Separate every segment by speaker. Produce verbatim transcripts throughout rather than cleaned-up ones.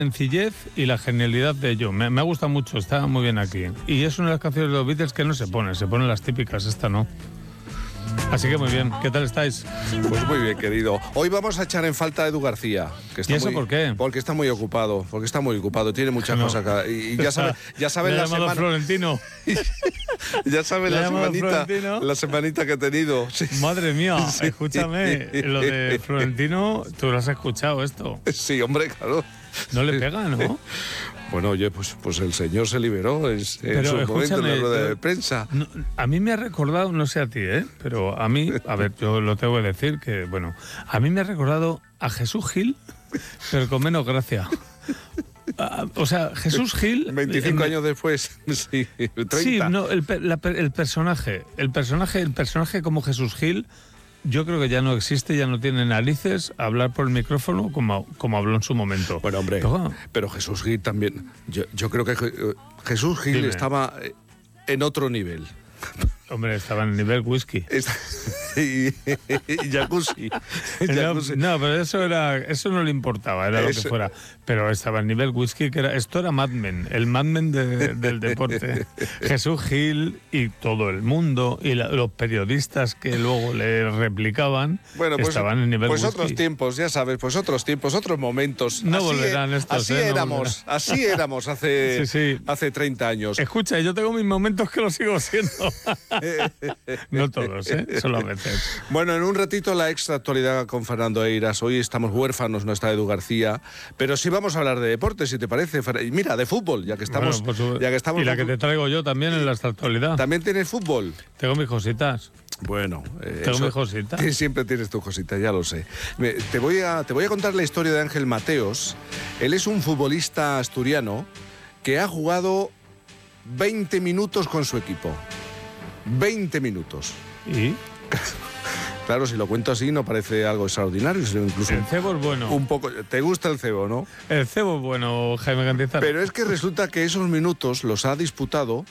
Speaker 1: sencillez y la genialidad de ello. Me, me gusta mucho, está muy bien aquí. Y es una de las canciones de los Beatles que no se pone, se ponen las típicas, esta no. Así que muy bien, ¿qué tal estáis?
Speaker 2: Pues muy bien, querido. Hoy vamos a echar en falta a Edu García. Que está
Speaker 1: ¿Y eso
Speaker 2: muy,
Speaker 1: por qué?
Speaker 2: Porque está muy ocupado, porque está muy ocupado, tiene muchas
Speaker 1: no.
Speaker 2: cosas acá. Y, y ya sabe, ya saben la semana.
Speaker 1: Florentino.
Speaker 2: Ya saben la semanita, la semanita que he tenido. Sí.
Speaker 1: Madre mía, sí. Escúchame, lo de Florentino, tú lo has escuchado esto.
Speaker 2: Sí, hombre, claro.
Speaker 1: No le pega, ¿no?
Speaker 2: Bueno, oye, pues, pues el señor se liberó en, en su momento en la rueda de prensa.
Speaker 1: No, a mí me ha recordado, no sé a ti, ¿eh? Pero a mí, a ver, yo lo tengo que decir que, bueno, a mí me ha recordado a Jesús Gil, pero con menos gracia. Uh, o sea, Jesús Gil...
Speaker 2: veinticinco años después, sí, treinta.
Speaker 1: Sí, no, el, la, el personaje, el personaje, el personaje como Jesús Gil... Yo creo que ya no existe, ya no tiene narices a hablar por el micrófono como, como habló en su momento.
Speaker 2: Bueno, hombre, pero, pero Jesús Gil también. Yo, yo creo que Jesús Gil Dime. estaba en otro nivel.
Speaker 1: Hombre, estaba en el nivel whisky.
Speaker 2: y, y jacuzzi.
Speaker 1: jacuzzi. No, no, pero eso era, eso no le importaba, era eso. Lo que fuera. Pero estaba en nivel whisky, que era, esto era Mad Men, el Mad Men de, del deporte. Jesús Gil y todo el mundo y la, los periodistas que luego le replicaban,
Speaker 2: bueno, pues,
Speaker 1: estaban en nivel
Speaker 2: pues
Speaker 1: whisky.
Speaker 2: Pues otros tiempos, ya sabes, pues otros tiempos, otros momentos.
Speaker 1: No
Speaker 2: así
Speaker 1: volverán estos,
Speaker 2: Así
Speaker 1: ¿eh?
Speaker 2: éramos,
Speaker 1: no
Speaker 2: así éramos hace,
Speaker 1: sí, sí.
Speaker 2: hace treinta años.
Speaker 1: Escucha, yo tengo mis momentos que los sigo siendo. No todos, ¿eh? Solo a veces.
Speaker 2: Bueno, en un ratito la extra actualidad con Fernando Eiras. Hoy estamos huérfanos, no está Edu García, pero sí vamos a hablar de deportes, si te parece. Mira, de fútbol, ya que estamos...
Speaker 1: Bueno, pues,
Speaker 2: ya que estamos
Speaker 1: y la que te traigo yo también en la extra actualidad.
Speaker 2: ¿También tienes fútbol?
Speaker 1: Tengo mis cositas.
Speaker 2: Bueno,
Speaker 1: eh, tengo mis cositas.
Speaker 2: Siempre tienes tus cositas, ya lo sé. Me, te, voy a, te voy a contar la historia de Ángel Mateos. Él es un futbolista asturiano que ha jugado veinte minutos con su equipo. veinte minutos.
Speaker 1: ¿Y?
Speaker 2: Claro, si lo cuento así no parece algo extraordinario, sino incluso...
Speaker 1: El cebo es bueno.
Speaker 2: Un poco... ¿Te gusta el cebo, no?
Speaker 1: El cebo es bueno, Jaime Cantizar.
Speaker 2: Pero es que resulta que esos minutos los ha disputado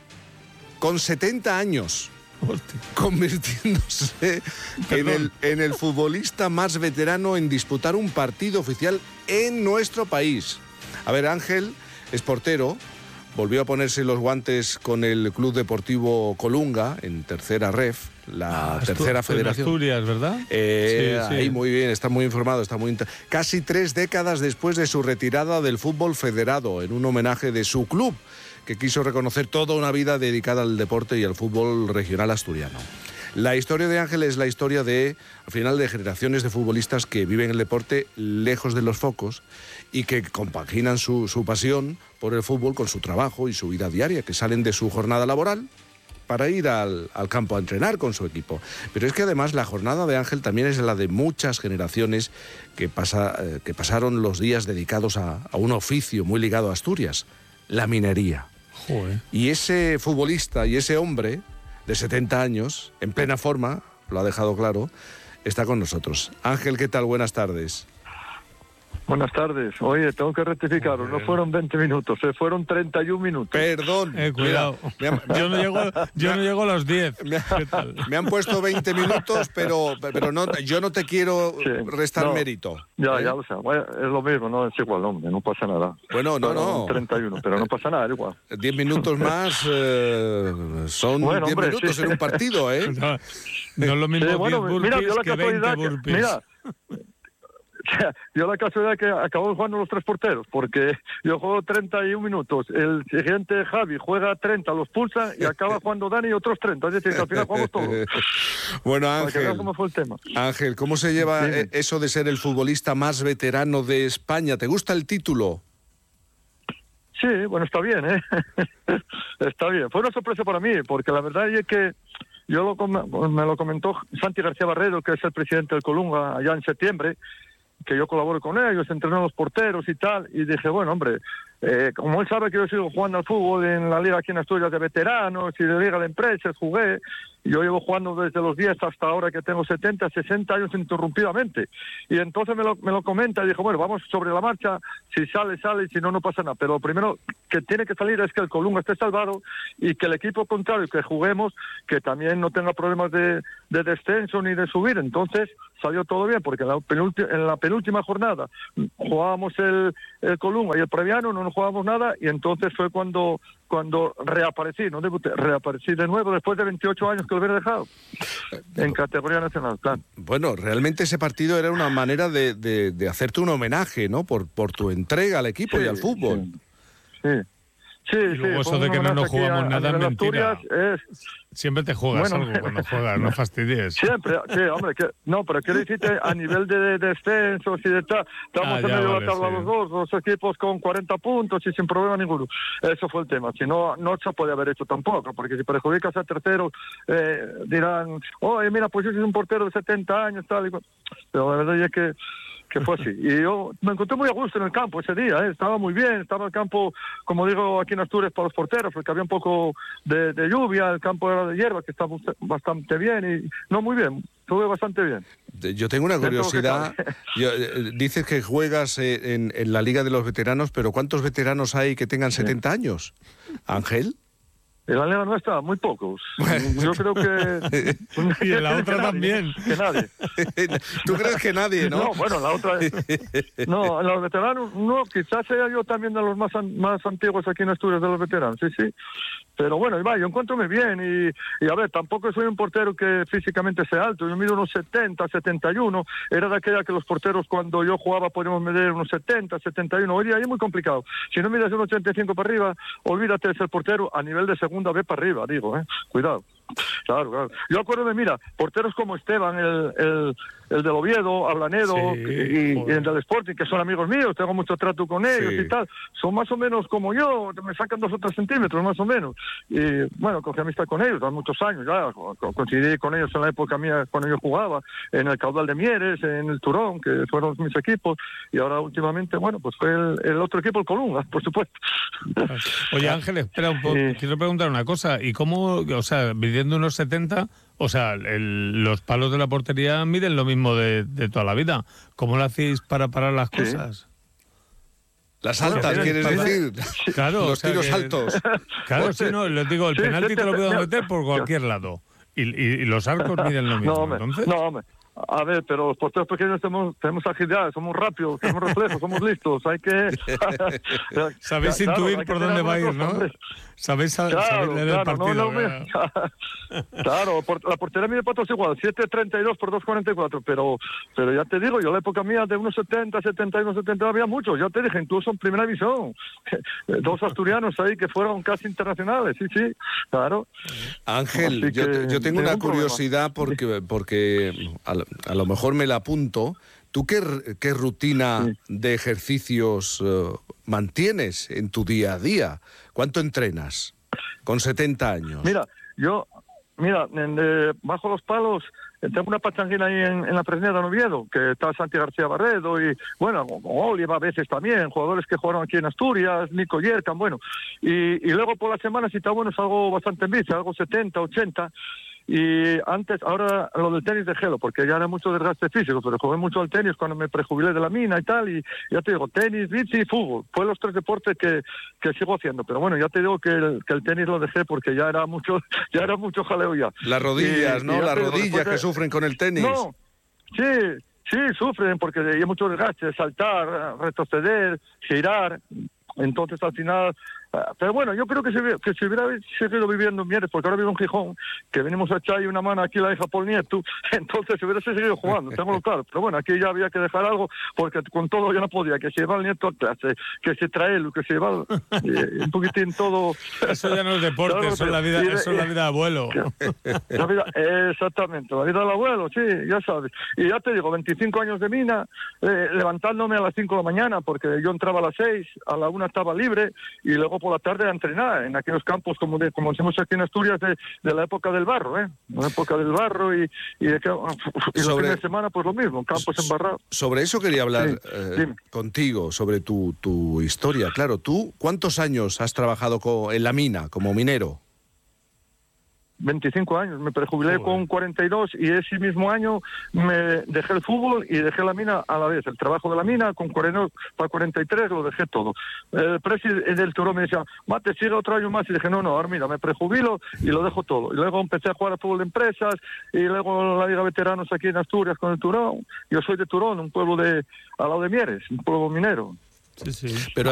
Speaker 2: con setenta años.
Speaker 1: Hostia.
Speaker 2: Convirtiéndose en el, en el futbolista más veterano en disputar un partido oficial en nuestro país. A ver, Ángel es portero, volvió a ponerse los guantes con el Club Deportivo Colunga en tercera ref, la ah, tercera federación.
Speaker 1: En Asturias, ¿verdad?
Speaker 2: Eh,
Speaker 1: sí, sí.
Speaker 2: Ahí muy bien, está muy informado, está muy inter... Casi tres décadas después de su retirada del fútbol federado, en un homenaje de su club, que quiso reconocer toda una vida dedicada al deporte y al fútbol regional asturiano. La historia de Ángel es la historia de, al final, de generaciones de futbolistas que viven el deporte lejos de los focos y que compaginan su, su pasión por el fútbol con su trabajo y su vida diaria, que salen de su jornada laboral para ir al, al campo a entrenar con su equipo. Pero es que además la jornada de Ángel también es la de muchas generaciones que, pasa, eh, que pasaron los días dedicados a, a un oficio muy ligado a Asturias, la minería.
Speaker 1: Joder.
Speaker 2: Y ese futbolista y ese hombre de setenta años, en plena forma, lo ha dejado claro, está con nosotros. Ángel, ¿qué tal? Buenas tardes.
Speaker 3: Buenas tardes. Oye, tengo que rectificaros, no fueron veinte minutos, se fueron treinta y un minutos.
Speaker 2: Perdón.
Speaker 1: Eh, cuidado. Mira, me han, me han, yo no llego, yo no llego a los diez.
Speaker 2: Me, ¿Qué tal? Me han puesto veinte minutos, pero, pero no, yo no te quiero sí, restar
Speaker 3: no,
Speaker 2: mérito.
Speaker 3: Ya,
Speaker 2: ¿eh?
Speaker 3: ya lo sé. Bueno, es lo mismo, no es igual, hombre, no pasa nada.
Speaker 2: Bueno, no, no.
Speaker 3: treinta y uno, pero no pasa nada, igual.
Speaker 2: diez minutos más eh, son
Speaker 3: bueno,
Speaker 2: diez
Speaker 3: hombre,
Speaker 2: minutos
Speaker 3: sí.
Speaker 2: en un partido, ¿eh?
Speaker 1: No, no es lo mismo
Speaker 3: sí, bueno,
Speaker 1: burpees
Speaker 3: mira, yo la
Speaker 1: que veinte burpees.
Speaker 3: Mira, yo la casualidad que acabo jugando los tres porteros, porque yo juego treinta y un minutos, el siguiente Javi juega treinta, los pulsa y acaba jugando Dani y otros treinta, es decir, que al final jugamos todos.
Speaker 2: Bueno, Ángel,
Speaker 3: cómo fue el tema.
Speaker 2: Ángel, ¿cómo se lleva sí. eso de ser el futbolista más veterano de España? ¿Te gusta el título?
Speaker 3: Sí, bueno, está bien, ¿eh? Está bien. Fue una sorpresa para mí, porque la verdad es que yo lo, me lo comentó Santi García Barredo, que es el presidente del Colunga, allá en septiembre, que yo colaboro con ellos, entreno a los porteros y tal, y dije, bueno, hombre, eh, como él sabe que yo sigo jugando al fútbol en la liga aquí en Asturias de veteranos y de liga de empresas, jugué, y yo llevo jugando desde los diez hasta ahora que tengo setenta, sesenta años interrumpidamente, y entonces me lo, me lo comenta y dijo, bueno, vamos sobre la marcha, si sale, sale, y si no, no pasa nada, pero lo primero que tiene que salir es que el Colunga esté salvado y que el equipo contrario que juguemos, que también no tenga problemas de, de descenso ni de subir, entonces salió todo bien, porque en la, penúltima, en la penúltima jornada jugábamos el, el Colunga y el Previano, no nos jugábamos nada, y entonces fue cuando cuando reaparecí, no debuté, reaparecí de nuevo después de veintiocho años que lo hubiera dejado en categoría nacional, claro.
Speaker 2: Bueno, realmente ese partido era una manera de, de, de hacerte un homenaje, ¿no? Por, por tu entrega al equipo
Speaker 3: Sí,
Speaker 2: y al fútbol.
Speaker 3: Sí, sí. Sí,
Speaker 1: Y luego
Speaker 3: sí,
Speaker 1: eso de que no nos jugamos
Speaker 3: a,
Speaker 1: nada
Speaker 3: a
Speaker 1: es mentira.
Speaker 3: Asturias es,
Speaker 1: Siempre te juegas
Speaker 3: Bueno,
Speaker 1: algo cuando juegas, no fastidies.
Speaker 3: siempre, sí, hombre, que, no, pero quiero decirte a nivel de, de descensos y de tal, estamos
Speaker 1: Ah,
Speaker 3: en
Speaker 1: ya,
Speaker 3: medio
Speaker 1: vale,
Speaker 3: de la tabla
Speaker 1: sí.
Speaker 3: los dos, los equipos con cuarenta puntos y sin problema ninguno. Eso fue el tema. Si no, no se puede haber hecho tampoco, porque si perjudicas a terceros, eh, dirán, oye, mira, pues ese es un portero de setenta años, tal y cual. Pero la verdad es que que fue así. Y yo me encontré muy a gusto en el campo ese día, ¿eh? Estaba muy bien, estaba el campo, como digo aquí en Asturias, para los porteros, porque había un poco de, de lluvia, el campo era de hierba, que estaba bastante bien, y no, muy bien, estuve bastante bien.
Speaker 2: Yo tengo una curiosidad.
Speaker 3: Dentro
Speaker 2: Yo, eh, dices que juegas eh, en, en la Liga de los Veteranos, pero ¿cuántos veteranos hay que tengan setenta años? ¿Ángel?
Speaker 3: En la liga nuestra, muy pocos. Yo creo que...
Speaker 1: Y en la otra
Speaker 3: que
Speaker 1: también.
Speaker 3: Nadie, que nadie.
Speaker 2: ¿Tú crees que nadie, no?
Speaker 3: No, bueno, la otra... No, los veteranos, no, quizás sea yo también de los más an- más antiguos aquí en Asturias de los veteranos, sí, sí. Pero bueno, Ibai, yo encuentro bien y, y a ver, tampoco soy un portero que físicamente sea alto, yo mido unos setenta, setenta y uno, era de aquella que los porteros cuando yo jugaba podíamos medir unos setenta, setenta y uno, hoy día es muy complicado. Si no mides un ochenta y cinco para arriba, olvídate de ser portero a nivel de segunda B para arriba, digo, eh, cuidado. Claro, claro. Yo acuerdo de, mira, porteros como Esteban, el, el, el del Oviedo, Ablanedo
Speaker 1: Sí,
Speaker 3: y, y el del Sporting, que son amigos míos, tengo mucho trato con ellos
Speaker 2: Sí.
Speaker 3: y tal, son más o menos como yo, me sacan dos o tres centímetros más o menos. Y bueno, cogí amistad con ellos, hace muchos años ya, co- coincidí con ellos en la época mía cuando yo jugaba, en el Caudal de Mieres, en el Turón, que fueron mis equipos, y ahora últimamente, bueno, pues fue el, el otro equipo, el Colunga, por supuesto.
Speaker 1: Oye, Ángel, espera un poco,
Speaker 3: Sí.
Speaker 1: quiero preguntar una cosa. ¿Y cómo, o sea, midiendo unos setenta, o sea, el- los palos de la portería miden lo mismo de, de toda la vida? ¿Cómo lo hacéis para parar las
Speaker 3: Sí.
Speaker 1: cosas?
Speaker 2: Las
Speaker 3: Bueno,
Speaker 2: altas,
Speaker 3: mira,
Speaker 2: ¿quieres
Speaker 3: para-
Speaker 2: decir?
Speaker 1: Claro, o
Speaker 2: Los
Speaker 1: sea
Speaker 2: tiros
Speaker 1: que-
Speaker 2: altos.
Speaker 1: Claro, sí, no, les digo, el
Speaker 3: Sí,
Speaker 1: penalti
Speaker 3: sí,
Speaker 1: te lo
Speaker 3: sí,
Speaker 1: puedo
Speaker 3: sí.
Speaker 1: meter por cualquier lado. Y, y- y los arcos miden lo mismo,
Speaker 3: No, hombre,
Speaker 1: entonces.
Speaker 3: no, hombre. A ver, pero los porteros pequeños tenemos, tenemos agilidad, somos rápidos, tenemos reflejos, somos listos, hay que...
Speaker 1: Sabéis
Speaker 3: Claro,
Speaker 1: intuir
Speaker 3: hay que
Speaker 1: por
Speaker 3: tener
Speaker 1: dónde va a ir,
Speaker 3: alguna
Speaker 1: ¿no?
Speaker 3: cosa, hombre.
Speaker 1: Sabéis, sa-
Speaker 3: Claro,
Speaker 1: sabéis leer el
Speaker 3: claro,
Speaker 1: partido.
Speaker 3: no, no,
Speaker 1: ¿verdad?
Speaker 3: me- claro, por- la portería mide para todos igual, siete treinta y dos por dos cuarenta y cuatro, pero pero ya te digo, yo la época mía de unos setenta, setenta y uno, setenta había muchos, ya te dije, incluso en primera división, dos asturianos ahí que fueron casi internacionales, sí, sí, claro.
Speaker 2: Ángel,
Speaker 3: Así
Speaker 2: yo,
Speaker 3: que,
Speaker 2: yo tengo una
Speaker 3: ningún problema.
Speaker 2: curiosidad porque, porque a, lo- a lo mejor me la apunto. ¿Tú qué, r- qué rutina
Speaker 3: Sí.
Speaker 2: de ejercicios eh, mantienes en tu día a día? ¿Cuánto entrenas con setenta años?
Speaker 3: Mira, yo, mira, en, eh, bajo los palos eh, tengo una pachanguina ahí en, en la Fresneda de Oviedo, que está Santi García Barredo y, bueno, con Oliva a veces también, jugadores que jugaron aquí en Asturias, Nico Yerkan, bueno. Y, y luego por la semana, si está bueno, salgo bastante en bici, algo setenta, ochenta. Y antes, ahora lo del tenis de gelo, porque ya era mucho desgaste físico, pero jugué mucho al tenis cuando me prejubilé de la mina y tal, y ya te digo, tenis, bici y fútbol, fue los tres deportes que, que sigo haciendo, pero bueno, ya te digo que el, que el tenis lo dejé porque ya era mucho, ya era mucho jaleo ya.
Speaker 2: Las rodillas,
Speaker 3: Y-
Speaker 2: ¿no?
Speaker 3: y ya
Speaker 2: Las
Speaker 3: te digo,
Speaker 2: rodillas
Speaker 3: después de-
Speaker 2: que sufren con el tenis.
Speaker 3: No, sí, sí, sufren porque hay mucho desgaste, saltar, retroceder, girar, entonces al final... Pero bueno, yo creo que si, que si hubiera seguido viviendo en Mieres, porque ahora vivo en Gijón, que venimos a echar ahí una mano aquí la hija por nieto, entonces si hubiera seguido jugando, tengo claro. Pero bueno, aquí ya había que dejar algo, porque con todo yo no podía, que se lleva el nieto a clase, que se trae el, que se lleva eh, un poquitín todo.
Speaker 1: Eso ya no es deporte,
Speaker 3: Claro,
Speaker 1: eso es la vida,
Speaker 3: y de-
Speaker 1: eso es la vida de abuelo.
Speaker 3: La vida, exactamente, la vida del abuelo, sí, ya sabes. Y ya te digo, veinticinco años de mina, eh, levantándome a las cinco de la mañana, porque yo entraba a las seis, a la una estaba libre, y luego por la tarde a entrenar en aquellos campos, como de, como decimos aquí en Asturias, de, de la época del barro, ¿eh? La época del barro y, y, de que, y los
Speaker 2: Sobre-
Speaker 3: fines de semana, pues lo mismo, campos embarrados.
Speaker 2: Sobre eso quería hablar
Speaker 3: Sí,
Speaker 2: eh,
Speaker 3: dime.
Speaker 2: contigo, sobre tu, tu historia. Claro, ¿tú cuántos años has trabajado co- en la mina como minero?
Speaker 3: veinticinco años, me prejubilé
Speaker 1: Joder.
Speaker 3: con cuarenta y dos y ese mismo año me dejé el fútbol y dejé la mina a la vez. El trabajo de la mina con cuarenta, para cuarenta y tres lo dejé todo. El presidente del Turón me decía, Mate, sigue otro año más, y dije, no, no, ahora mira, me prejubilo y lo dejo todo. Y luego empecé a jugar a fútbol de empresas y luego la Liga Veteranos aquí en Asturias con el Turón. Yo soy de Turón, un pueblo de al lado de Mieres, un pueblo minero.
Speaker 1: Sí, sí.
Speaker 2: Pero